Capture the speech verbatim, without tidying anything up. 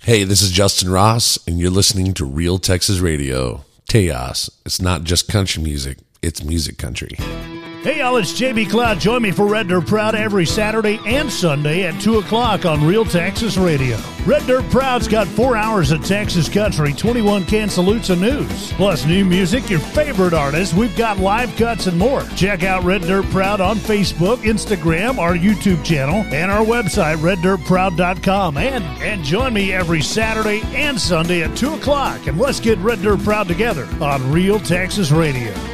Hey, this is Justin Ross, and you're listening to Real Texas Radio. Tejas. It's not just country music, it's music country. Hey, y'all, it's J B Cloud. Join me for Red Dirt Proud every Saturday and Sunday at two o'clock on Real Texas Radio. Red Dirt Proud's got four hours of Texas country, twenty-one Cansalusa news, plus new music, your favorite artists. We've got live cuts and more. Check out Red Dirt Proud on Facebook, Instagram, our YouTube channel, and our website, red dirt proud dot com. And, and join me every Saturday and Sunday at two o'clock, and let's get Red Dirt Proud together on Real Texas Radio.